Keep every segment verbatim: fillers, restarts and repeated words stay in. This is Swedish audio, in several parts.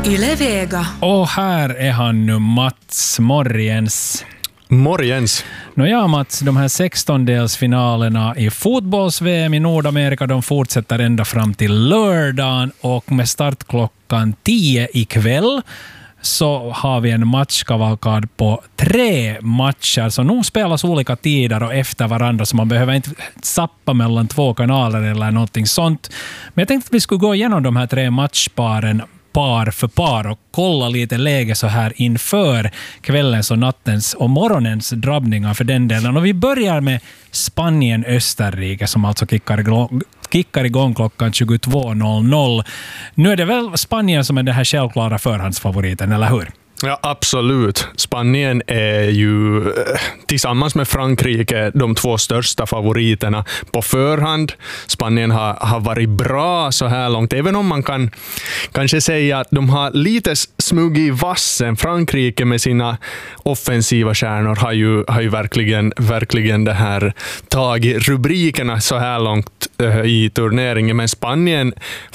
Yle Vega. Och här är han nu, Mats Morjens. Morjens. Nåja Mats, de här sextondelsfinalerna i fotbolls-V M i Nordamerika, de fortsätter ända fram till lördagen, och med start klockan tio ikväll så har vi en matchkavalkad på tre matcher. Så nu spelas olika tider och efter varandra, så man behöver inte sappa mellan två kanaler eller någonting sånt. Men jag tänkte att vi skulle gå igenom de här tre matchparen par för par och kolla lite läge så här inför kvällens och nattens och morgonens drabbningar för den delen. Och vi börjar med Spanien-Österrike som alltså kickar igång, kickar igång klockan tjugotvå noll noll. Nu är det väl Spanien som är den här självklara förhandsfavoriten, eller hur? Ja, absolut. Spanien är ju tillsammans med Frankrike de två största favoriterna på förhand. Spanien har, har varit bra så här långt, även om man kan kanske säga att de har lite smugit i vassen. Frankrike med sina offensiva stjärnor har ju, har ju verkligen, verkligen det här tagit rubrikerna så här långt uh, i turneringen. Men Spanien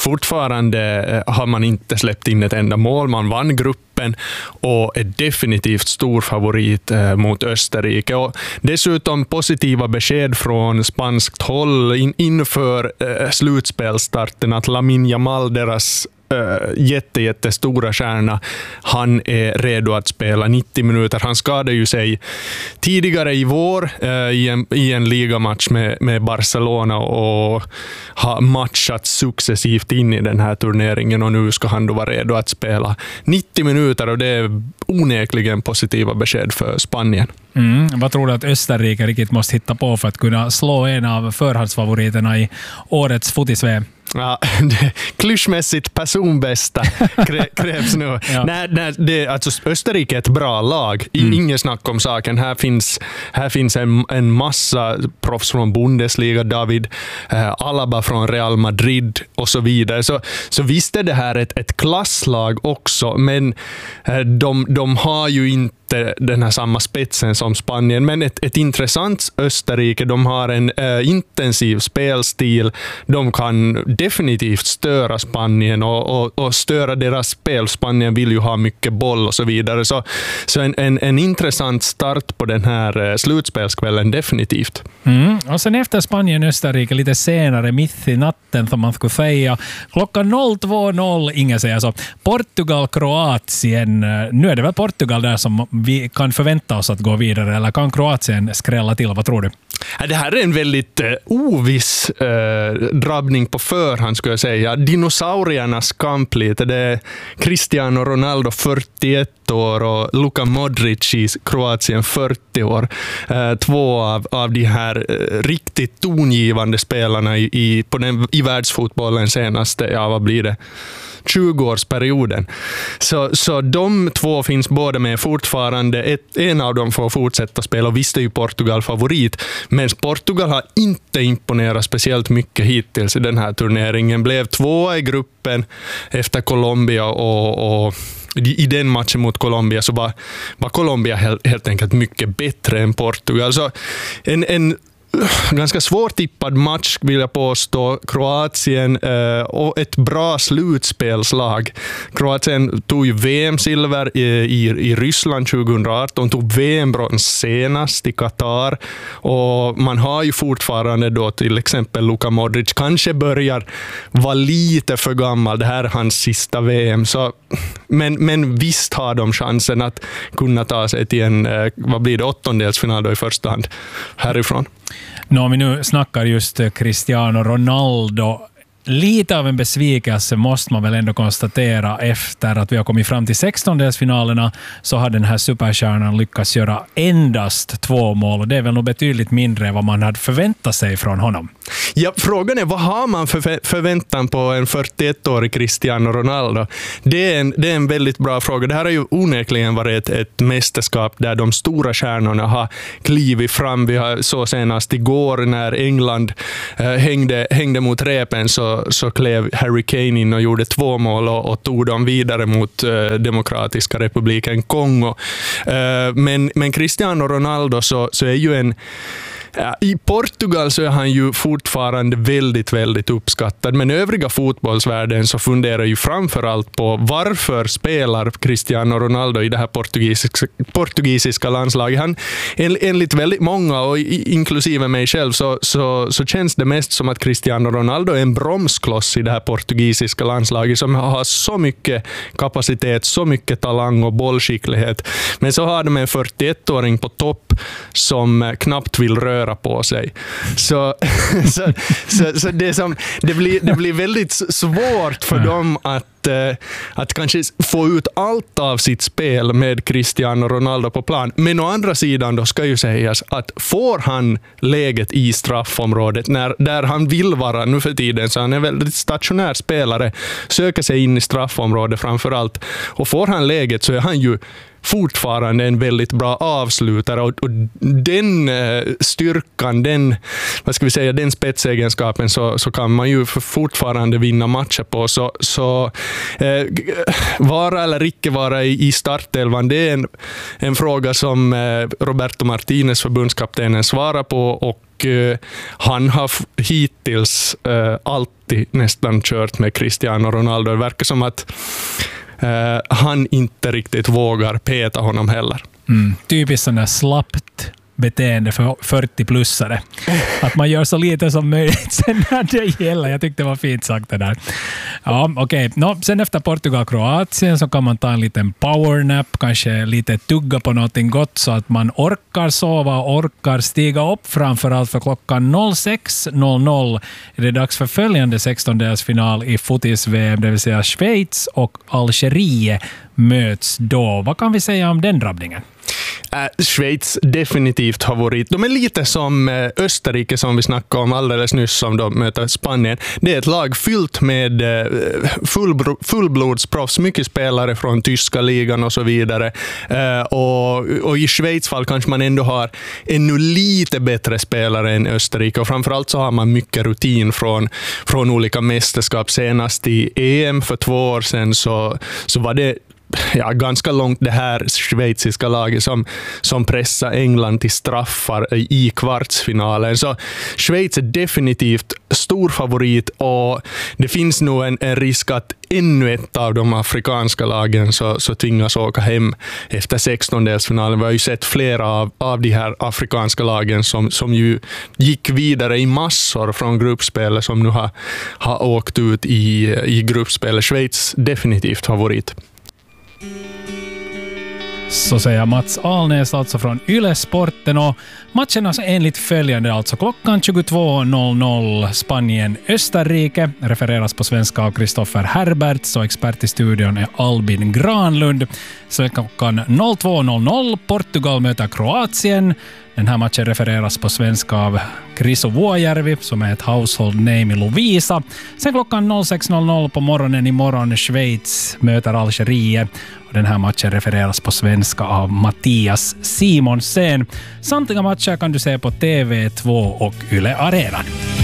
fortfarande uh, har man inte släppt in ett enda mål. Man vann gruppen och är definitivt stor favorit eh, mot Österrike. Och dessutom positiva besked från spanskt håll in, inför eh, slutspelstarten att Lamine Yamal, deras Uh, jätte, jätte stora stjärna, han är redo att spela nittio minuter. Han skadade ju sig tidigare i vår uh, i, en, i en ligamatch med, med Barcelona och har matchat successivt in i den här turneringen, och nu ska han då vara redo att spela nittio minuter, och det är onekligen positiva besked för Spanien. Mm. Vad tror du att Österrike riktigt måste hitta på för att kunna slå en av förhandsfavoriterna i årets fotis-V M? Ja, det, klyschmässigt personbästa krävs nu. Ja. Nej, nej, det, alltså Österrike är ett bra lag. Mm. Ingen snack om saken. Här finns, här finns en, en massa proffs från Bundesliga, David eh, Alaba från Real Madrid och så vidare. Så, så visst är det här ett, ett klasslag också, men eh, de, de har ju inte den här samma spetsen som Spanien, men ett, ett intressant Österrike. De har en eh, intensiv spelstil. De kan definitivt störa Spanien och, och, och störa deras spel. Spanien vill ju ha mycket boll och så vidare. Så, så en, en, en intressant start på den här eh, slutspelskvällen, definitivt. Mm. Och sen efter Spanien-Österrike lite senare, mitt i natten som man skulle säga, klockan noll två noll, ingen säger så, Portugal-Kroatien. Nu är det väl Portugal där som vi kan förvänta oss att gå vidare, eller kan Kroatien skrälla till? Vad tror du? Det här är en väldigt eh, oviss eh, drabbning på förhand, skulle jag säga. Dinosauriernas kamp lite. Det är Cristiano Ronaldo fyrtioett år och Luka Modric i Kroatien fyrtio år. Eh, två av, av de här eh, riktigt tongivande spelarna i, i, på den, i världsfotbollen senaste, ja vad blir det? tjugo-årsperioden. Så, så de två finns båda med fortfarande. Ett, en av dem får fortsätta spela, och visst är ju Portugal favorit. Men Portugal har inte imponerat speciellt mycket hittills i den här turneringen. Blev två i gruppen efter Colombia, och, och i den matchen mot Colombia så var, var Colombia helt, helt enkelt mycket bättre än Portugal. Så en, en ganska svårtippad match vill jag påstå. Kroatien eh, och ett bra slutspelslag. Kroatien tog ju V M-silver i, i, i Ryssland tjugoarton, tog V M-brons senast i Qatar, och man har ju fortfarande då till exempel Luka Modric kanske börjar vara lite för gammal. Det här är hans sista V M. Så, men, men visst har de chansen att kunna ta sig till en eh, vad blir det, åttondelsfinal då i första hand härifrån. Nå, om vi nu snackar just Cristiano Ronaldo, lite av en besvikelse måste man väl ändå konstatera efter att vi har kommit fram till sextondelsfinalerna, så har den här superstjärnan lyckats göra endast två mål, och det är väl nog betydligt mindre än vad man hade förväntat sig från honom. Ja, frågan är, vad har man för förväntan på en fyrtioett-årig Cristiano Ronaldo? Det är, en, det är en väldigt bra fråga. Det här har ju onekligen varit ett, ett mästerskap där de stora stjärnorna har klivit fram. Vi har så senast igår när England eh, hängde, hängde mot repen, så, så klev Harry Kane in och gjorde två mål och, och tog dem vidare mot eh, Demokratiska republiken Kongo. Eh, men, men Cristiano Ronaldo så, så är ju en I Portugal så är han ju fortfarande väldigt, väldigt uppskattad, men övriga fotbollsvärlden så funderar ju framförallt på varför spelar Cristiano Ronaldo i det här portugisiska, portugisiska landslaget. Han, en, enligt väldigt många, och inklusive mig själv, så, så, så känns det mest som att Cristiano Ronaldo är en bromskloss i det här portugisiska landslaget som har så mycket kapacitet, så mycket talang och bollskicklighet. Men så har de en fyrtioettåring på topp som knappt vill röra på sig. Så, så, så, så det, som, det, blir, det blir väldigt svårt för dem att att kanske få ut allt av sitt spel med Cristiano Ronaldo på plan. Men å andra sidan då ska ju sägas att får han läget i straffområdet när, där han vill vara nu för tiden, så han är väldigt stationär spelare, söker sig in i straffområdet framförallt, och får han läget så är han ju fortfarande en väldigt bra avslutare, och, och den eh, styrkan, den, vad ska vi säga, den spetsegenskapen så, så kan man ju fortfarande vinna matcher på. Så, så eh, vara eller icke vara i, i startelvan, det är en, en fråga som eh, Roberto Martinez, förbundskaptenen, svarar på, och eh, han har f- hittills eh, alltid nästan kört med Cristiano Ronaldo. Det verkar som att Uh, han inte riktigt vågar peta honom heller. Mm. Typiskt sån där slappt beteende för fyrtio-plussare. Att man gör så lite som möjligt sen när det gäller. Jag tyckte det var fint sagt det där. Ja, okej. Okay. No, sen efter Portugal-Kroatien så kan man ta en liten powernap, kanske lite tugga på någonting gott så att man orkar sova och orkar stiga upp, framförallt för klockan sex noll noll är det dags för följande sextondelsfinal i fotis-V M, det vill säga Schweiz och Algeriet möts då. Vad kan vi säga om den drabbningen? Äh, Schweiz definitivt favorit. De är lite som äh, Österrike som vi snackade om alldeles nyss, som de möter Spanien. Det är ett lag fyllt med äh, full, fullblodsproffs, mycket spelare från tyska ligan och så vidare. Äh, och, och i Schweiz fall kanske man ändå har ännu lite bättre spelare än Österrike, och framförallt så har man mycket rutin från, från olika mästerskap. Senast i E M för två år sedan så, så var det ja, ganska långt det här schweiziska laget som, som pressar England till straffar i kvartsfinalen. Så Schweiz är definitivt stor favorit, och det finns nog en, en risk att ännu ett av de afrikanska lagen så, så tvingas åka hem efter sextondelsfinalen. Vi har ju sett flera av, av de här afrikanska lagen som, som ju gick vidare i massor från gruppspelet, som nu har, har åkt ut i, i gruppspelet. Schweiz definitivt favorit. Så säger Mats Alnäs alltså från Yle Sporten, och matcherna är enligt följande alltså klockan tjugotvå noll noll Spanien-Österrike, refereras på svenska av Kristoffer Herberts, och expert i studion är Albin Granlund. Så klockan två noll noll Portugal möter Kroatien. Den här matchen refereras på svenska av Kriso Vuojärvi, som är ett household name i Lovisa. Sen klockan sex noll noll på morgonen imorgon Schweiz möter Algeriet. Och den här matchen refereras på svenska av Mattias Simonsen. Samtliga matcher kan du se på T V två och Yle Arenan.